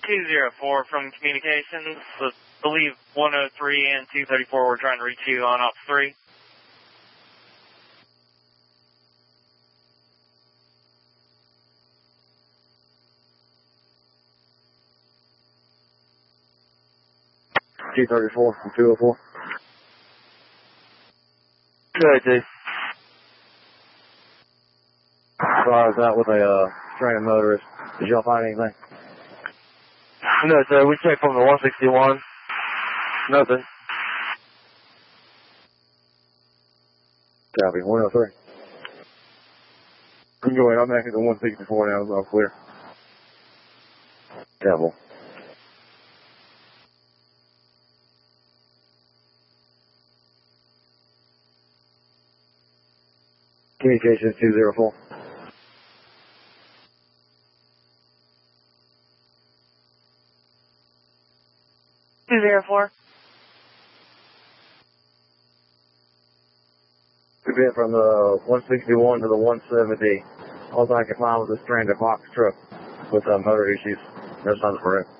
204 from communications. I believe 103 and 234 were trying to reach you on Ops 3. T-34 from 204. Good, Dave. So I was out with a train of motorists. Did y'all find anything? No, sir. We checked from the 161. Nothing. Copy. 103. I'm going. I'm back at the 164 now. It's all clear. Devil. Communications 204. We've been from the 161 to the 170. All I could find was a stranded box truck with motor issues. That's not correct.